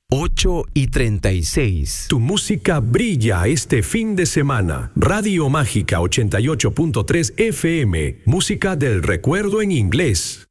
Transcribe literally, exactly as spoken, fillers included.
ocho y treinta y seis. Tu música brilla este fin de semana. Radio Mágica ochenta y ocho punto tres F M. Música del recuerdo en inglés.